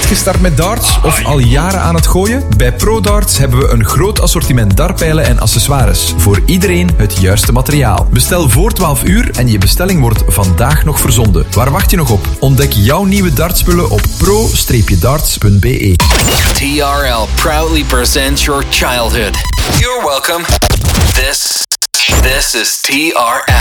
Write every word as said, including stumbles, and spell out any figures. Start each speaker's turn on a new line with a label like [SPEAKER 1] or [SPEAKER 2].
[SPEAKER 1] gestart met darts of al jaren aan het gooien? Bij ProDarts hebben we een groot assortiment dartpijlen en accessoires. Voor iedereen het juiste materiaal. Bestel voor twaalf uur en je bestelling wordt vandaag nog verzonden. Waar wacht je nog op? Ontdek jouw nieuwe dartspullen op pro darts punt b e.
[SPEAKER 2] T R L proudly presents your childhood. You're welcome. This, this is T R L.